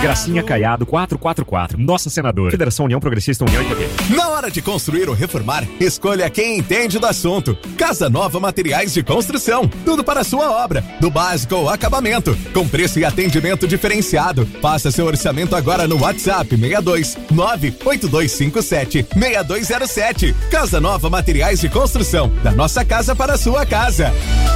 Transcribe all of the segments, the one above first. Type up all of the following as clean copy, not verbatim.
Gracinha Caiado 444. Nossa Senadora. Federação União Progressista União e PP. Na hora de construir ou reformar, escolha quem entende do assunto. Casa Nova Materiais de Construção. Tudo para a sua obra, do básico ao acabamento, com preço e atendimento diferenciado. Faça seu orçamento agora no WhatsApp 62 98257 6207. Casa Nova Materiais de Construção. Da nossa casa para a sua casa.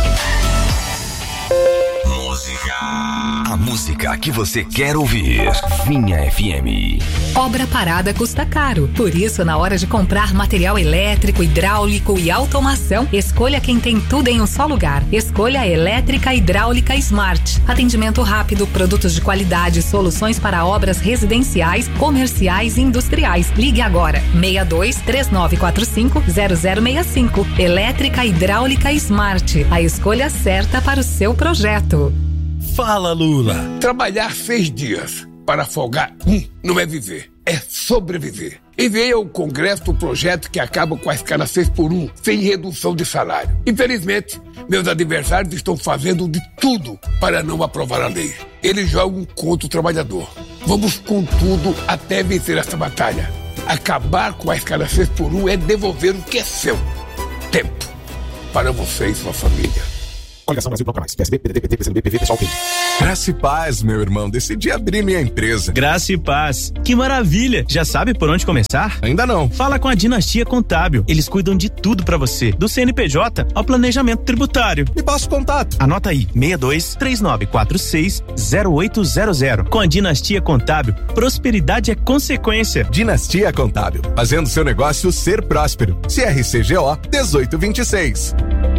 A música que você quer ouvir. Vinha FM. Obra parada custa caro. Por isso, na hora de comprar material elétrico, hidráulico e automação, escolha quem tem tudo em um só lugar. Escolha a Elétrica Hidráulica Smart. Atendimento rápido, produtos de qualidade, soluções para obras residenciais, comerciais e industriais. Ligue agora. 62 3945 0065. Elétrica Hidráulica Smart. A escolha certa para o seu projeto. Fala, Lula. Trabalhar 6 dias para folgar não é viver, é sobreviver. Enviei ao Congresso o projeto que acaba com a escala 6x1, sem redução de salário. Infelizmente, meus adversários estão fazendo de tudo para não aprovar a lei. Eles jogam contra o trabalhador. Vamos com tudo até vencer essa batalha. Acabar com a escala 6x1 é devolver o que é seu. Tempo. Para você e sua família. Coligação Brasil Bloco Mais. PSB, PDT, PT, PCdoB, PV, pessoal, PI. Graça e paz, meu irmão. Decidi abrir minha empresa. Graça e paz. Que maravilha. Já sabe por onde começar? Ainda não. Fala com a Dinastia Contábil. Eles cuidam de tudo pra você, do CNPJ ao planejamento tributário. Me passa o contato. Anota aí, 62 3946 0800. Com a Dinastia Contábil, prosperidade é consequência. Dinastia Contábil, fazendo seu negócio ser próspero. CRCGO 1826.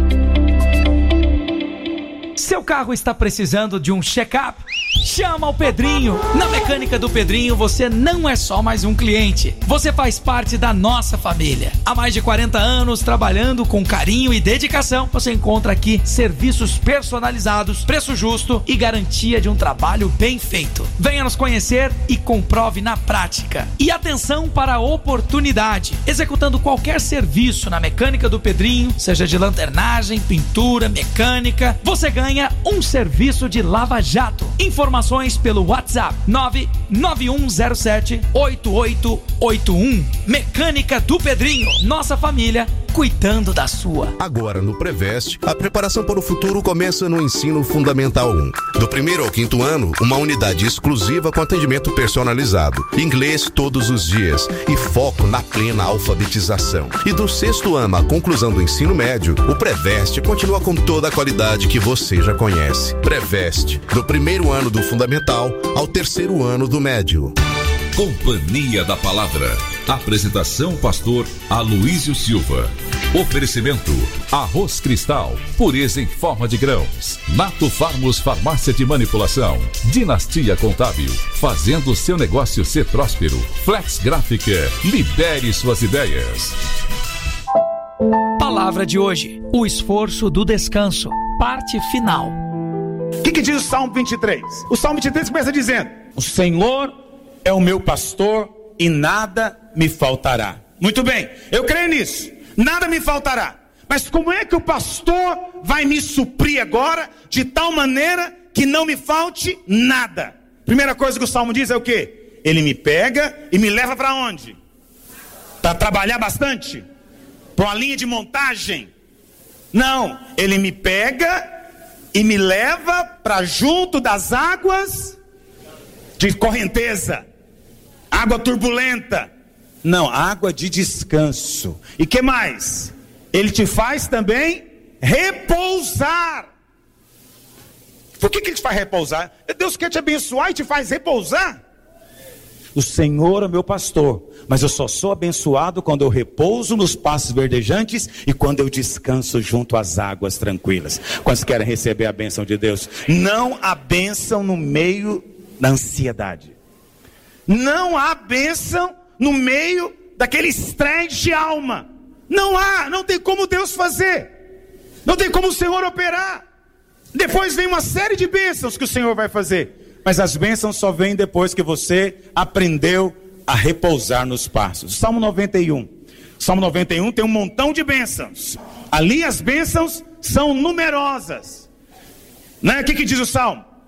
Seu carro está precisando de um check-up? Chama o Pedrinho. Na Mecânica do Pedrinho, você não é só mais um cliente. Você faz parte da nossa família. Há mais de 40 anos, trabalhando com carinho e dedicação, você encontra aqui serviços personalizados, preço justo e garantia de um trabalho bem feito. Venha nos conhecer e comprove na prática. E atenção para a oportunidade. Executando qualquer serviço na Mecânica do Pedrinho, seja de lanternagem, pintura, mecânica, você ganha um serviço de lava-jato. Informações pelo WhatsApp 99107-8881. Mecânica do Pedrinho. Nossa família cuidando da sua. Agora no Preveste, a preparação para o futuro começa no Ensino Fundamental 1. Do 1º ao 5º ano, uma unidade exclusiva com atendimento personalizado, inglês todos os dias e foco na plena alfabetização. E do 6º ano à conclusão do ensino médio, o Preveste continua com toda a qualidade que você já conhece. Preveste, do 1º ano do Fundamental ao 3º ano do médio. Companhia da Palavra. Apresentação pastor Aloísio Silva. Oferecimento Arroz Cristal, pureza em forma de grãos. Nato Farmos Farmácia de Manipulação. Dinastia Contábil, fazendo seu negócio ser próspero. Flex Gráfica, libere suas ideias. Palavra de hoje: o esforço do descanso. Parte final. O que diz o Salmo 23? O Salmo 23 começa dizendo: o Senhor é o meu pastor e nada me faltará. Muito bem, eu creio nisso, nada me faltará. Mas como é que o pastor vai me suprir agora de tal maneira que não me falte nada? Primeira coisa que o Salmo diz é o quê? Ele me pega e me leva para onde? Para trabalhar bastante? Para uma linha de montagem? Não, ele me pega e me leva para junto das águas de correnteza, água turbulenta. Não, água de descanso. E que mais? Ele te faz também repousar. Por que ele te faz repousar? Deus quer te abençoar e te faz repousar. O Senhor é meu pastor, mas eu só sou abençoado quando eu repouso nos pastos verdejantes e quando eu descanso junto às águas tranquilas. Quantos querem receber a bênção de Deus? Não há bênção no meio da ansiedade. Não há bênção no meio daquele estresse de alma. Não há, não tem como Deus fazer. Não tem como o Senhor operar. Depois vem uma série de bênçãos que o Senhor vai fazer. Mas as bênçãos só vêm depois que você aprendeu a repousar nos pastos. Salmo 91. Salmo 91 tem um montão de bênçãos. Ali as bênçãos são numerosas. Né? O que diz o Salmo?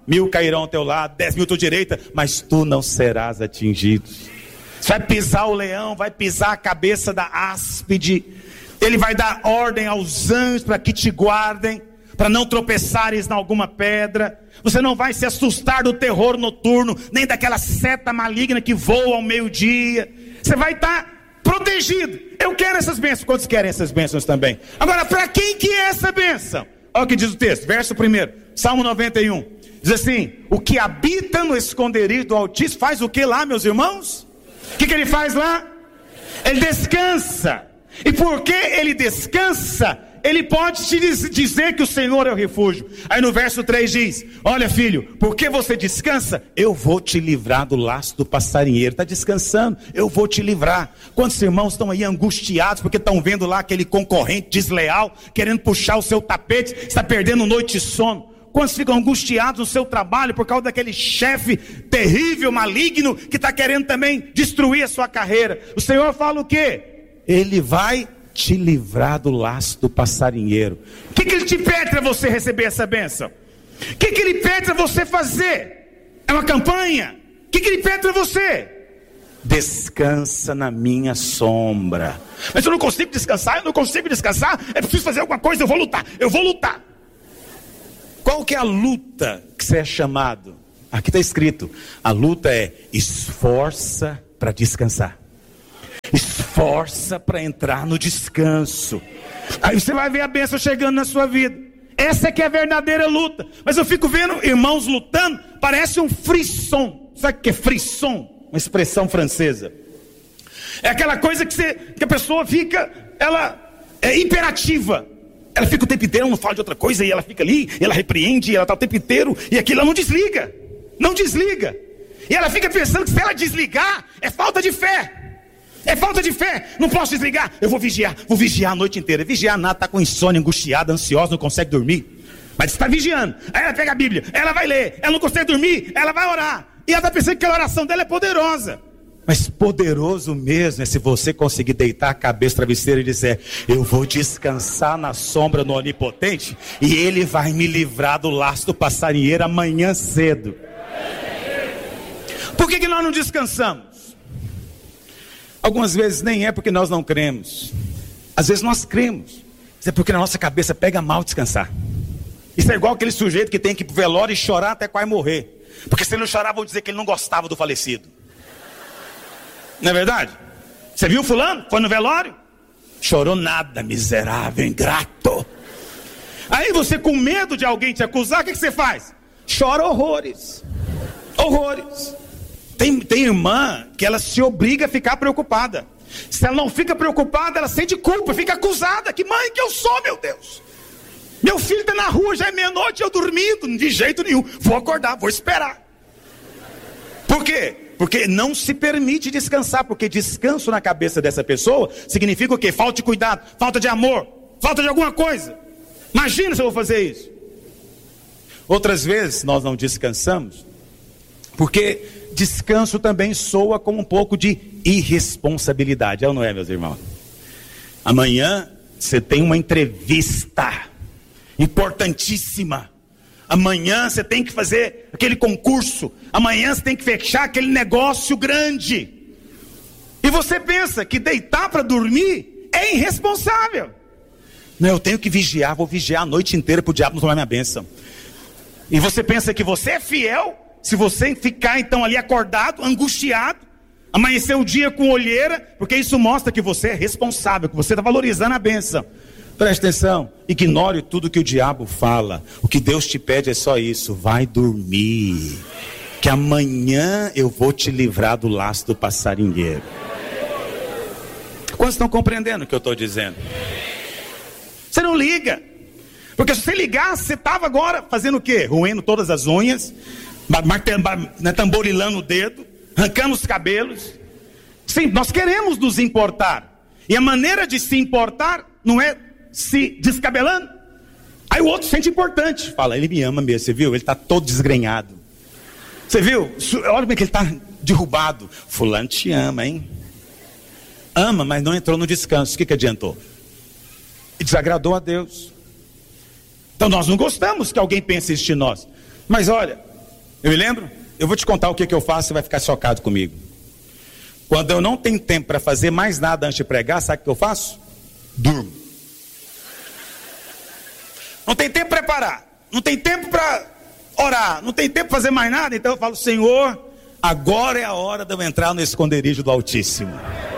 1000 cairão ao teu lado, 10.000 à tua direita, mas tu não serás atingido. Você vai pisar o leão, vai pisar a cabeça da áspide. Ele vai dar ordem aos anjos para que te guardem, para não tropeçares em alguma pedra. Você não vai se assustar do terror noturno, nem daquela seta maligna que voa ao meio-dia. Você vai estar protegido. Eu quero essas bênçãos. Quantos querem essas bênçãos também? Agora, para quem que é essa bênção? Olha o que diz o texto, verso 1, Salmo 91. Diz assim: o que habita no esconderijo do Altíssimo faz o que lá, meus irmãos? O que ele faz lá? Ele descansa. E porque ele descansa, ele pode te dizer que o Senhor é o refúgio. Aí no verso 3 diz: olha, filho, porque você descansa, eu vou te livrar do laço do passarinheiro. Está descansando, eu vou te livrar. Quantos irmãos estão aí angustiados porque estão vendo lá aquele concorrente desleal querendo puxar o seu tapete, está perdendo noite de sono? Quantos ficam angustiados no seu trabalho por causa daquele chefe terrível, maligno, que está querendo também destruir a sua carreira? O Senhor fala o quê? Ele vai te livrar do laço do passarinheiro. O que ele te pede para você receber essa bênção? O que ele pede para você fazer? É uma campanha? O que ele pede para você? Descansa na minha sombra. Mas eu não consigo descansar, é preciso fazer alguma coisa, eu vou lutar. Qual que é a luta que você é chamado? Aqui está escrito, a luta é esforça para descansar. Esforça para entrar no descanso. Aí você vai ver a bênção chegando na sua vida. Essa é que é a verdadeira luta. Mas eu fico vendo irmãos lutando, parece um frisson. Sabe o que é frisson? Uma expressão francesa. É aquela coisa que a pessoa fica, ela é imperativa. Ela fica o tempo inteiro, ela não fala de outra coisa, e ela fica ali, e ela repreende, e ela está o tempo inteiro, e aquilo ela não desliga. E ela fica pensando que se ela desligar, é falta de fé. Não posso desligar, eu vou vigiar a noite inteira. Vigiar nada, está com insônia, angustiada, ansiosa, não consegue dormir. Mas está vigiando. Aí ela pega a Bíblia, ela vai ler, ela não consegue dormir, ela vai orar. E ela está pensando que a oração dela é poderosa. Mas poderoso mesmo é se você conseguir deitar a cabeça no travesseiro e dizer: eu vou descansar na sombra no Onipotente, e Ele vai me livrar do laço do passarinheiro amanhã cedo. Por que nós não descansamos? Algumas vezes nem é porque nós não cremos. Às vezes nós cremos. Isso é porque na nossa cabeça pega mal descansar. Isso é igual aquele sujeito que tem que ir pro velório e chorar até quase morrer. Porque se ele não chorar, vão dizer que ele não gostava do falecido. Não é verdade? Você viu fulano? Foi no velório? Chorou nada, miserável, ingrato. Aí você, com medo de alguém te acusar, o que você faz? Chora horrores. Tem irmã que ela se obriga a ficar preocupada. Se ela não fica preocupada, ela sente culpa, fica acusada. Que mãe que eu sou, meu Deus? Meu filho está na rua, já é meia-noite, eu dormindo. De jeito nenhum, vou acordar, vou esperar. Por quê? Porque não se permite descansar. Porque descanso na cabeça dessa pessoa significa o quê? Falta de cuidado, falta de amor, falta de alguma coisa. Imagina se eu vou fazer isso. Outras vezes nós não descansamos porque descanso também soa como um pouco de irresponsabilidade. É ou não é, meus irmãos? Amanhã você tem uma entrevista importantíssima. Amanhã você tem que fazer aquele concurso. Amanhã você tem que fechar aquele negócio grande. E você pensa que deitar para dormir é irresponsável. Não, eu tenho que vigiar, vou vigiar a noite inteira para o diabo não tomar minha bênção. E você pensa que você é fiel se você ficar então ali acordado, angustiado, amanhecer o dia com olheira, porque isso mostra que você é responsável, que você está valorizando a bênção. Preste atenção, ignore tudo que o diabo fala. O que Deus te pede é só isso: vai dormir, que amanhã eu vou te livrar do laço do passarinheiro. Quantos estão compreendendo o que eu estou dizendo? Você não liga, porque se você ligasse, você estava agora fazendo o quê? Roendo todas as unhas, tamborilando o dedo, arrancando os cabelos. Sim, nós queremos nos importar, e a maneira de se importar não é se descabelando. Aí o outro sente importante, fala: ele me ama mesmo, você viu? Ele está todo desgrenhado. Você viu? Olha como é que ele está derrubado. Fulano te ama, hein? Ama, mas não entrou no descanso. O que adiantou? E desagradou a Deus. Então nós não gostamos que alguém pense isso de nós. Mas olha, Eu me lembro? Eu vou te contar o que eu faço, você vai ficar chocado comigo. Quando eu não tenho tempo para fazer mais nada antes de pregar, sabe o que eu faço? Durmo. Não tem tempo para preparar, não tem tempo para orar, não tem tempo para fazer mais nada, então eu falo, Senhor, agora é a hora de eu entrar no esconderijo do Altíssimo.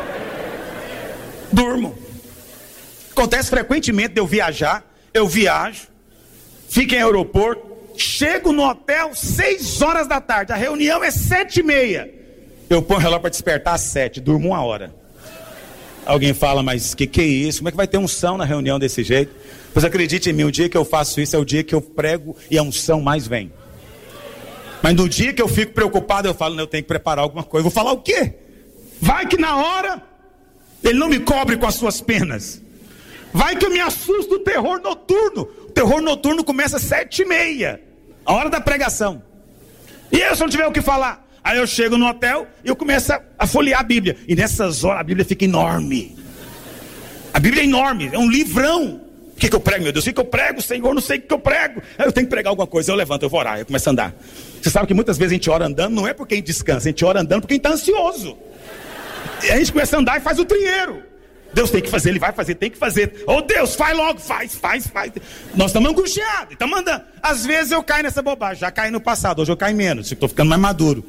Durmo. Acontece frequentemente de eu viajar, eu viajo, fico em aeroporto, chego no hotel 6 horas da tarde, a reunião é 7h30. Eu ponho o relógio para despertar às 7, durmo 1 hora. Alguém fala, mas que é isso? Como é que vai ter unção na reunião desse jeito? Pois acredite em mim, o dia que eu faço isso é o dia que eu prego e a unção mais vem. Mas no dia que eu fico preocupado, eu falo, não, eu tenho que preparar alguma coisa. Eu vou falar o quê? Vai que na hora, ele não me cobre com as suas penas. Vai que eu me assusto do terror noturno. O terror noturno começa às 7h30, a hora da pregação. E eu, se eu não tiver o que falar, aí eu chego no hotel e eu começo a folhear a Bíblia. E nessas horas a Bíblia fica enorme. A Bíblia é enorme, é um livrão. O que eu prego, meu Deus? O que eu prego, Senhor? Não sei o que eu prego. Aí eu tenho que pregar alguma coisa, eu levanto, eu vou orar, eu começo a andar. Você sabe que muitas vezes a gente ora andando, não é porque a gente descansa, a gente ora andando porque a gente está ansioso. E a gente começa a andar e faz o trieiro. Deus tem que fazer, Ele vai fazer, tem que fazer. Oh Deus, faz logo, faz. Nós estamos angustiados, estamos andando. Às vezes eu caio nessa bobagem, já caí no passado, hoje eu caio menos, estou ficando mais maduro.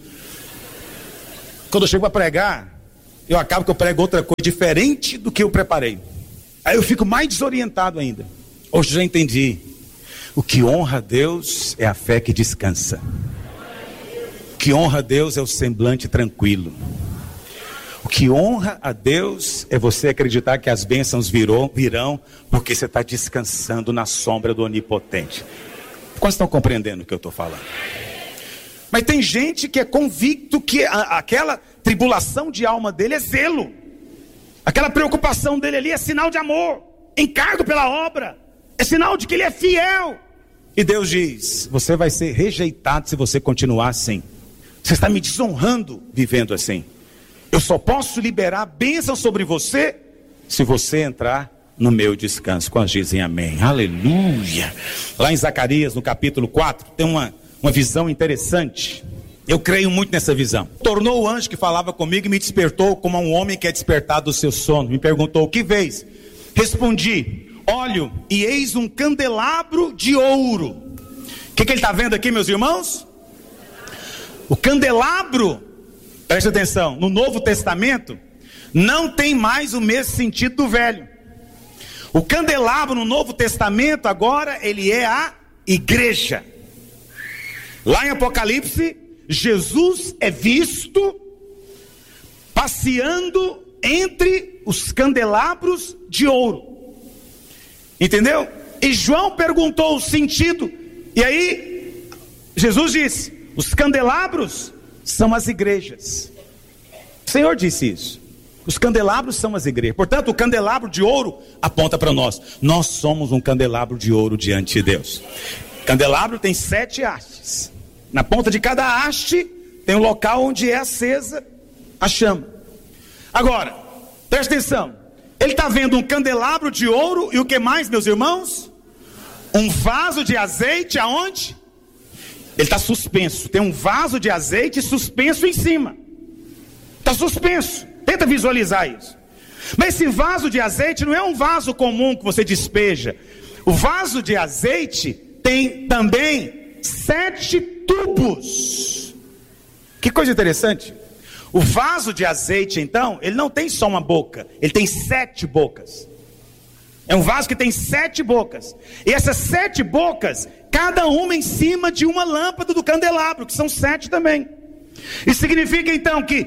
Quando eu chego para pregar, eu acabo que eu prego outra coisa diferente do que eu preparei. Aí eu fico mais desorientado ainda. Hoje eu já entendi. O que honra a Deus é a fé que descansa. O que honra a Deus é o semblante tranquilo. O que honra a Deus é você acreditar que as bênçãos virão porque você está descansando na sombra do Onipotente. Quantos estão compreendendo o que eu estou falando? Mas tem gente que é convicto que aquela tribulação de alma dele é zelo. Aquela preocupação dele ali é sinal de amor, encargo pela obra, é sinal de que ele é fiel. E Deus diz, você vai ser rejeitado se você continuar assim. Você está me desonrando vivendo assim. Eu só posso liberar bênção sobre você se você entrar no meu descanso. Quantos dizem amém? Aleluia. Lá em Zacarias, no capítulo 4, tem uma visão interessante. Eu creio muito nessa visão. Tornou o anjo que falava comigo e me despertou como um homem que é despertado do seu sono. Me perguntou, o que vês? Respondi, olho e eis um candelabro de ouro. O que ele está vendo aqui, meus irmãos? O candelabro, preste atenção, no Novo Testamento, não tem mais o mesmo sentido do Velho. O candelabro no Novo Testamento agora, ele é a igreja. Lá em Apocalipse, Jesus é visto passeando entre os candelabros de ouro. Entendeu? E João perguntou o sentido. E aí, Jesus disse, os candelabros são as igrejas. O Senhor disse isso. Os candelabros são as igrejas. Portanto, o candelabro de ouro aponta para nós. Nós somos um candelabro de ouro diante de Deus. O candelabro tem 7 hastes. Na ponta de cada haste tem um local onde é acesa a chama. Agora, preste atenção. Ele está vendo um candelabro de ouro e o que mais, meus irmãos? Um vaso de azeite aonde? Ele está suspenso. Tem um vaso de azeite suspenso em cima. Está suspenso. Tenta visualizar isso. Mas esse vaso de azeite não é um vaso comum que você despeja. O vaso de azeite tem também 7 tubos. Que coisa interessante. O vaso de azeite, então, ele não tem só uma boca. Ele tem 7 bocas. É um vaso que tem 7 bocas. E essas 7 bocas, cada uma em cima de uma lâmpada do candelabro, que são 7 também. Isso significa então que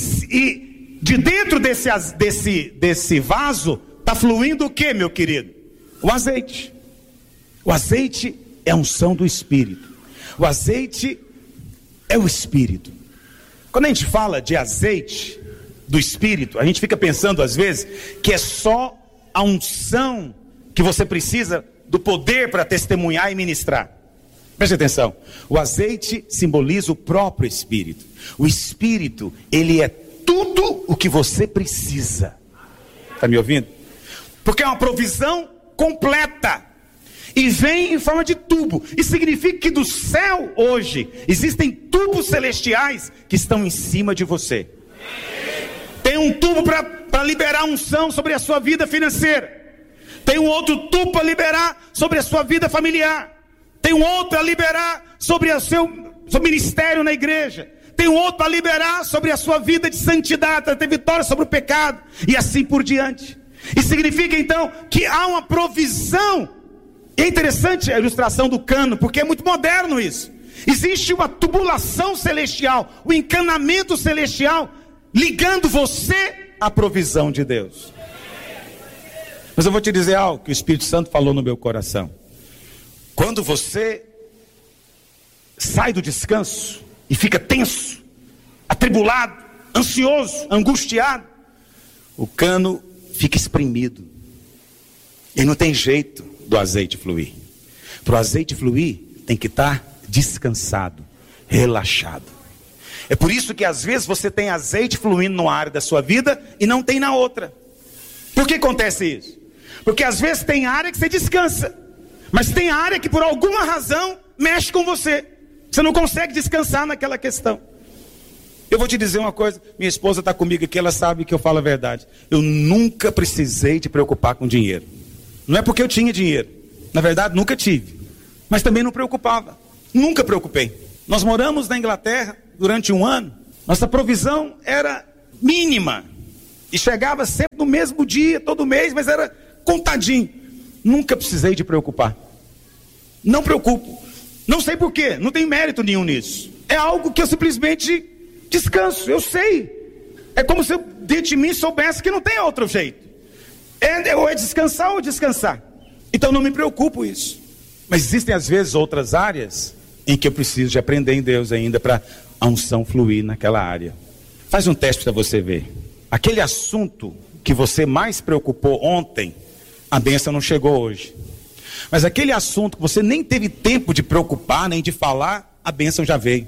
de dentro desse vaso está fluindo o que, meu querido? O azeite. O azeite é a unção do Espírito. O azeite é o Espírito. Quando a gente fala de azeite do Espírito, a gente fica pensando às vezes que é só a unção que você precisa do poder para testemunhar e ministrar. Preste atenção, o azeite simboliza o próprio Espírito. O Espírito, ele é tudo o que você precisa. Está me ouvindo? Porque é uma provisão completa. e vem em forma de tubo. Isso significa que do céu hoje existem tubos celestiais que estão em cima de você. Tem um tubo para liberar unção sobre a sua vida financeira. Tem um outro tubo para liberar sobre a sua vida familiar. Tem um outro para liberar sobre o seu ministério na igreja. Tem um outro para liberar sobre a sua vida de santidade, para ter vitória sobre o pecado, e assim por diante. Isso significa então que há uma provisão. É interessante a ilustração do cano, porque é muito moderno isso. Existe uma tubulação celestial, um encanamento celestial, ligando você à provisão de Deus. Mas eu vou te dizer algo que o Espírito Santo falou no meu coração. Quando você sai do descanso e fica tenso, atribulado, ansioso, angustiado, o cano fica espremido. E não tem jeito do azeite fluir. Para o azeite fluir, tem que estar descansado, relaxado. É por isso que às vezes você tem azeite fluindo numa área da sua vida e não tem na outra. Por que acontece isso? Porque às vezes tem área que você descansa, mas tem área que por alguma razão mexe com você. Você não consegue descansar naquela questão. Eu vou te dizer uma coisa, minha esposa está comigo aqui, ela sabe que eu falo a verdade. Eu nunca precisei de preocupar com dinheiro. Não é porque eu tinha dinheiro, na verdade nunca tive, mas também não preocupava, nunca preocupei. Nós moramos na Inglaterra durante 1 ano, nossa provisão era mínima, e chegava sempre no mesmo dia, todo mês, mas era contadinho. Nunca precisei de preocupar, não preocupo, não sei porquê, não tem mérito nenhum nisso, é algo que eu simplesmente descanso, eu sei, é como se eu dentro de mim soubesse que não tem outro jeito, ou é descansar ou descansar, então não me preocupo isso. Mas existem às vezes outras áreas em que eu preciso de aprender em Deus ainda para a unção fluir naquela área. Faz um teste para você ver, aquele assunto que você mais preocupou ontem, a bênção não chegou hoje, mas aquele assunto que você nem teve tempo de preocupar, nem de falar, a bênção já veio.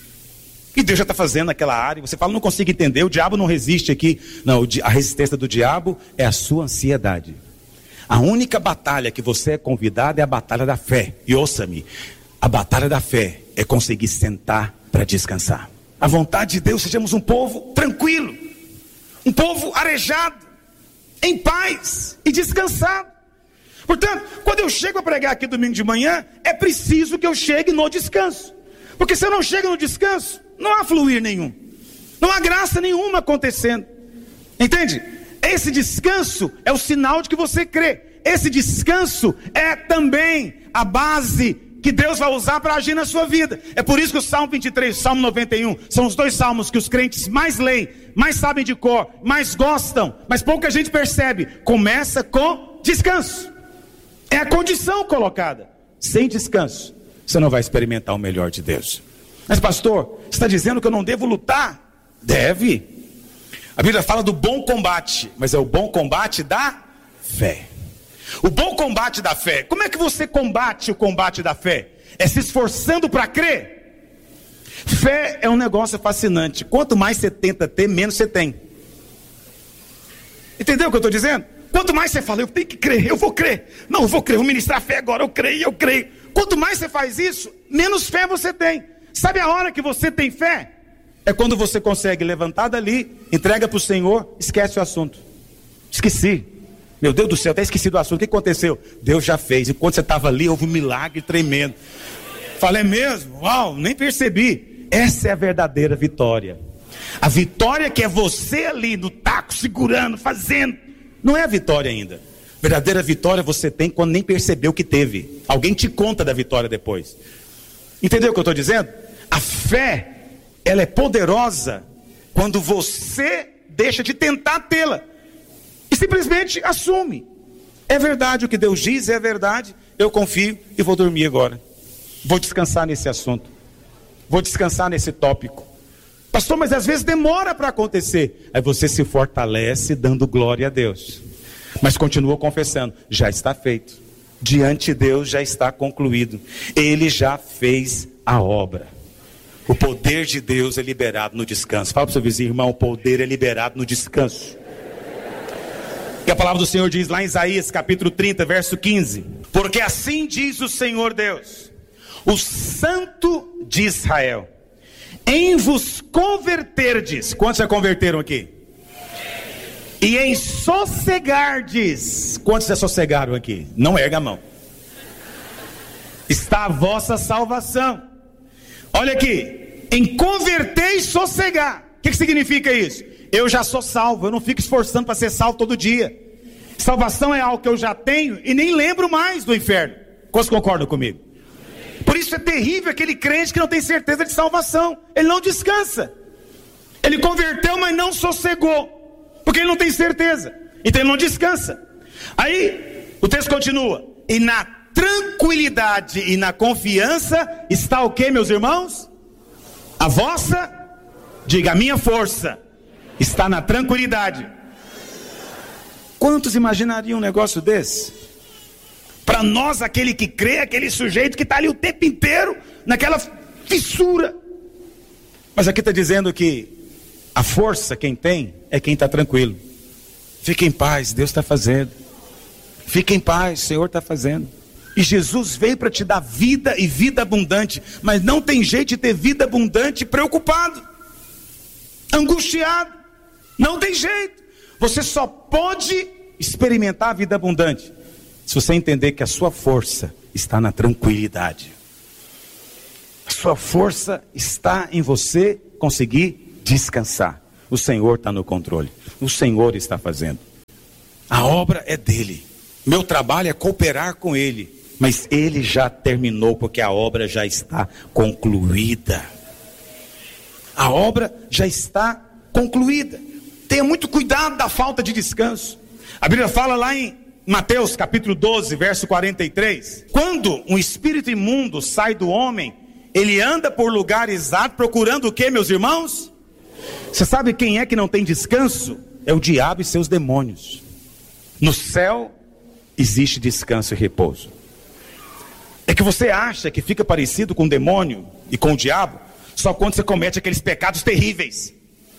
E Deus já está fazendo naquela área. Você fala, não consigo entender, o diabo não resiste aqui. Não, a resistência do diabo é a sua ansiedade. A única batalha que você é convidado é a batalha da fé. E ouça-me, a batalha da fé é conseguir sentar para descansar. A vontade de Deus, sejamos um povo tranquilo, um povo arejado, em paz e descansado. Portanto, quando eu chego a pregar aqui domingo de manhã, é preciso que eu chegue no descanso. Porque se eu não chego no descanso, não há fluir nenhum, não há graça nenhuma acontecendo, entende? Esse descanso é o sinal de que você crê. Esse descanso é também a base que Deus vai usar para agir na sua vida. É por isso que o Salmo 23 e o Salmo 91 são os 2 salmos que os crentes mais leem, mais sabem de cor, mais gostam, mas pouca gente percebe. Começa com descanso, é a condição colocada. Sem descanso você não vai experimentar o melhor de Deus. Mas pastor, você está dizendo que eu não devo lutar? Deve. A Bíblia fala do bom combate, mas é o bom combate da fé. O bom combate da fé. Como é que você combate o combate da fé? É se esforçando para crer. Fé é um negócio fascinante. Quanto mais você tenta ter, menos você tem. Entendeu o que eu estou dizendo? Quanto mais você fala, eu tenho que crer, eu vou crer. Não, eu vou crer, vou ministrar fé agora, eu creio. Quanto mais você faz isso, menos fé você tem. Sabe a hora que você tem fé? É quando você consegue levantar dali, entrega para o Senhor, esquece o assunto. Esqueci. Meu Deus do céu, até esqueci do assunto. O que aconteceu? Deus já fez. Enquanto você estava ali, houve um milagre tremendo. Falei, é mesmo? Uau, nem percebi. Essa é a verdadeira vitória. A vitória que é você ali no taco, segurando, fazendo. Não é a vitória ainda. Verdadeira vitória você tem quando nem percebeu que teve. Alguém te conta da vitória depois. Entendeu o que eu estou dizendo? A fé, ela é poderosa quando você deixa de tentar tê-la e simplesmente assume. É verdade o que Deus diz, é verdade, eu confio e vou dormir agora. Vou descansar nesse assunto, vou descansar nesse tópico. Pastor, mas às vezes demora para acontecer. Aí você se fortalece dando glória a Deus, mas continua confessando, já está feito. Diante de Deus já está concluído. Ele já fez a obra. O poder de Deus é liberado no descanso. Fala para o seu vizinho, irmão, o poder é liberado no descanso. Que a palavra do Senhor diz lá em Isaías capítulo 30, verso 15. Porque assim diz o Senhor Deus, o Santo de Israel: em vos converterdes. Quantos já converteram aqui? E em sossegardes. Quantos já sossegaram aqui? Não erga a mão. Está a vossa salvação. Olha aqui, em converter e sossegar. O que significa isso? Eu já sou salvo, eu não fico esforçando para ser salvo todo dia. Salvação é algo que eu já tenho e nem lembro mais do inferno. Quantos concordam comigo? Por isso é terrível aquele crente que não tem certeza de salvação. Ele não descansa. Ele converteu, mas não sossegou, porque ele não tem certeza. Então ele não descansa. Aí o texto continua: e na tranquilidade e na confiança está o que, meus irmãos? A vossa, diga, a minha força está na tranquilidade. Quantos imaginariam um negócio desse? Para nós, aquele que crê, aquele sujeito que está ali o tempo inteiro naquela fissura. Mas aqui está dizendo que a força quem tem é quem está tranquilo. Fique em paz, Deus está fazendo. Fique em paz, o Senhor está fazendo. E Jesus veio para te dar vida e vida abundante. Mas não tem jeito de ter vida abundante preocupado, angustiado. Não tem jeito. Você só pode experimentar a vida abundante se você entender que a sua força está na tranquilidade. A sua força está em você conseguir descansar. O Senhor está no controle. O Senhor está fazendo. A obra é dele. Meu trabalho é cooperar com ele. Mas ele já terminou, porque a obra já está concluída. A obra já está concluída. Tenha muito cuidado da falta de descanso. A Bíblia fala lá em Mateus capítulo 12, verso 43. Quando um espírito imundo sai do homem, ele anda por lugares áridos procurando o que, meus irmãos? Você sabe quem é que não tem descanso? É o diabo e seus demônios. No céu existe descanso e repouso. É que você acha que fica parecido com o demônio e com o diabo só quando você comete aqueles pecados terríveis.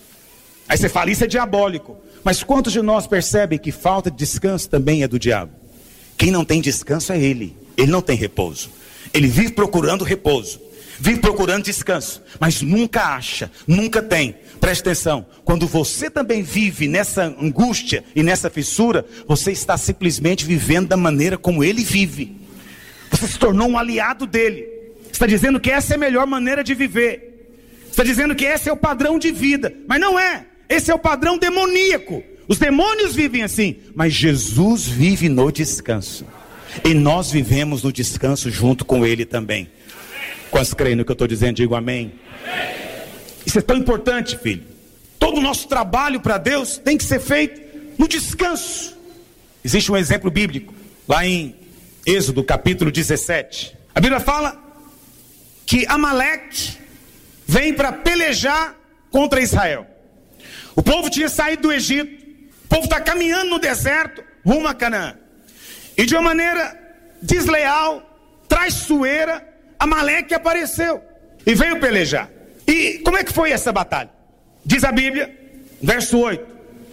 Aí você fala, isso é diabólico. Mas quantos de nós percebem que falta de descanso também é do diabo? Quem não tem descanso é ele. Ele não tem repouso. Ele vive procurando repouso, vive procurando descanso, mas nunca acha, nunca tem. Preste atenção, quando você também vive nessa angústia e nessa fissura, você está simplesmente vivendo da maneira como ele vive. Você se tornou um aliado dele. Está dizendo que essa é a melhor maneira de viver. Está dizendo que esse é o padrão de vida. Mas não é. Esse é o padrão demoníaco. Os demônios vivem assim. Mas Jesus vive no descanso. E nós vivemos no descanso junto com ele também. Quantos creem no que eu estou dizendo? Digo amém. Isso é tão importante, filho. Todo o nosso trabalho para Deus tem que ser feito no descanso. Existe um exemplo bíblico. Lá em Êxodo capítulo 17. A Bíblia fala que Amaleque vem para pelejar contra Israel. O povo tinha saído do Egito. O povo está caminhando no deserto rumo a Canaã. E de uma maneira desleal, traiçoeira, Amaleque apareceu e veio pelejar. E como é que foi essa batalha? Diz a Bíblia, verso 8.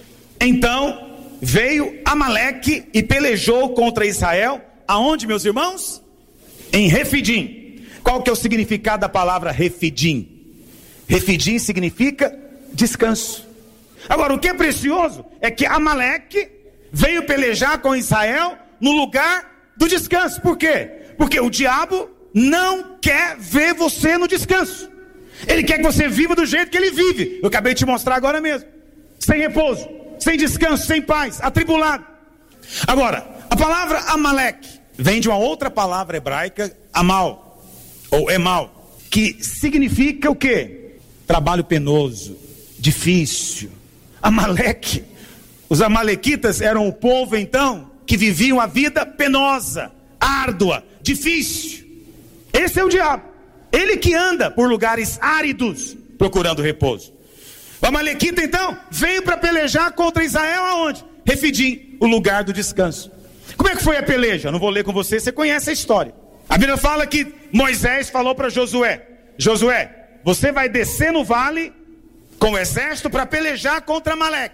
Então veio Amaleque e pelejou contra Israel. Aonde, meus irmãos? Em Refidim. Qual que é o significado da palavra Refidim? Refidim significa descanso. Agora, o que é precioso é que Amaleque veio pelejar com Israel no lugar do descanso. Por quê? Porque o diabo não quer ver você no descanso. Ele quer que você viva do jeito que ele vive. Eu acabei de te mostrar agora mesmo. Sem repouso, sem descanso, sem paz, atribulado. Agora, a palavra Amaleque vem de uma outra palavra hebraica, Amal, ou Emal, que significa o quê? Trabalho penoso, difícil. Amaleque, os amalequitas eram o povo então que viviam a vida penosa, árdua, difícil. Esse é o diabo. Ele que anda por lugares áridos procurando repouso. O amalequita então veio para pelejar contra Israel aonde? Refidim, o lugar do descanso. Como é que foi a peleja? Eu não vou ler com você, você conhece a história. A Bíblia fala que Moisés falou para Josué: Josué, você vai descer no vale com o exército para pelejar contra Amaleque.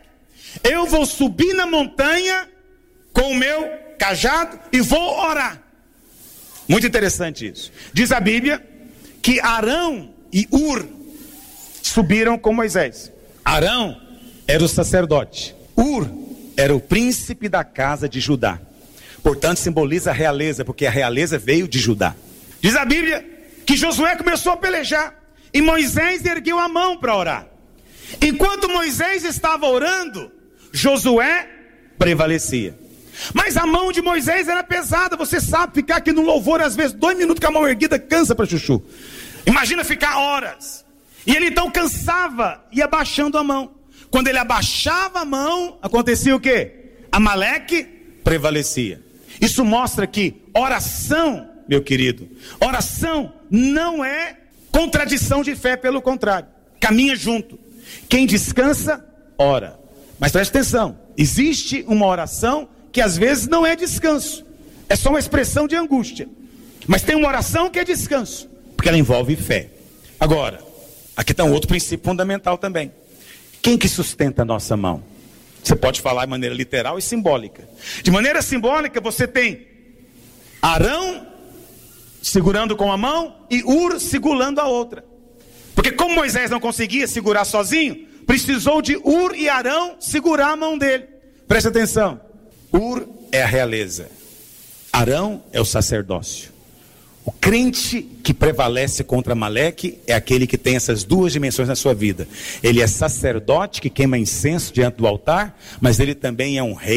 Eu vou subir na montanha com o meu cajado e vou orar. Muito interessante isso. Diz a Bíblia que Arão e Ur subiram com Moisés. Arão era o sacerdote. Ur era o príncipe da casa de Judá. Portanto, simboliza a realeza, porque a realeza veio de Judá. Diz a Bíblia que Josué começou a pelejar e Moisés ergueu a mão para orar. Enquanto Moisés estava orando, Josué prevalecia. Mas a mão de Moisés era pesada. Você sabe, ficar aqui no louvor, às vezes 2 minutos com a mão erguida cansa para chuchu. Imagina ficar horas. E ele então cansava e abaixando a mão. Quando ele abaixava a mão, acontecia o quê? Amaleque prevalecia. Isso mostra que oração, meu querido, oração não é contradição de fé, pelo contrário, caminha junto. Quem descansa, ora. Mas preste atenção, existe uma oração que às vezes não é descanso, é só uma expressão de angústia. Mas tem uma oração que é descanso, porque ela envolve fé. Agora, aqui está um outro princípio fundamental também. Quem que sustenta a nossa mão? Você pode falar de maneira literal e simbólica. De maneira simbólica, você tem Arão segurando com a mão e Ur segurando a outra. Porque como Moisés não conseguia segurar sozinho, precisou de Ur e Arão segurar a mão dele. Preste atenção. Ur é a realeza. Arão é o sacerdócio. O crente que prevalece contra Amaleque é aquele que tem essas duas dimensões na sua vida. Ele é sacerdote que queima incenso diante do altar, mas ele também é um rei